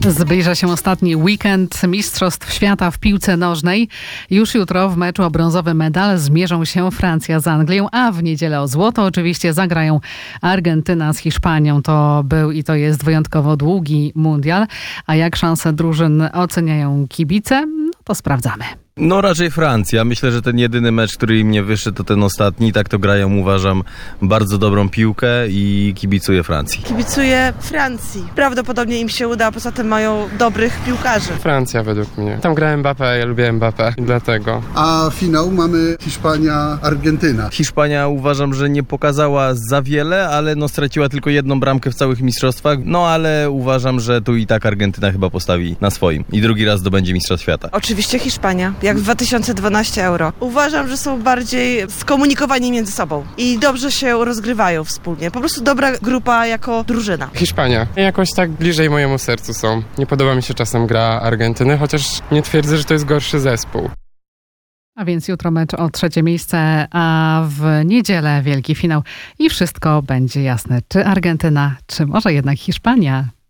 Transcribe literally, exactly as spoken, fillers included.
Zbliża się ostatni weekend Mistrzostw Świata w piłce nożnej. Już jutro w meczu o brązowy medal zmierzą się Francja z Anglią, a w niedzielę o złoto oczywiście zagrają Argentyna z Hiszpanią. To był i to jest wyjątkowo długi mundial. A jak szanse drużyn oceniają kibice? No to sprawdzamy. No raczej Francja. Myślę, że ten jedyny mecz, który im nie wyszedł, to ten ostatni. Tak to grają, uważam, bardzo dobrą piłkę i kibicuję Francji. Kibicuję Francji. Prawdopodobnie im się uda, poza tym mają dobrych piłkarzy. Francja według mnie. Tam grałem Mbappé, ja lubię Mbappé, dlatego. A finał mamy Hiszpania-Argentyna. Hiszpania uważam, że nie pokazała za wiele, ale no straciła tylko jedną bramkę w całych mistrzostwach. No ale uważam, że tu i tak Argentyna chyba postawi na swoim. I drugi raz zdobędzie Mistrzostw Świata. Oczywiście Hiszpania. Jak w dwa tysiące dwanaście euro. Uważam, że są bardziej skomunikowani między sobą i dobrze się rozgrywają wspólnie. Po prostu dobra grupa jako drużyna. Hiszpania. Jakoś tak bliżej mojemu sercu są. Nie podoba mi się czasem gra Argentyny, chociaż nie twierdzę, że to jest gorszy zespół. A więc jutro mecz o trzecie miejsce, a w niedzielę wielki finał i wszystko będzie jasne. Czy Argentyna, czy może jednak Hiszpania?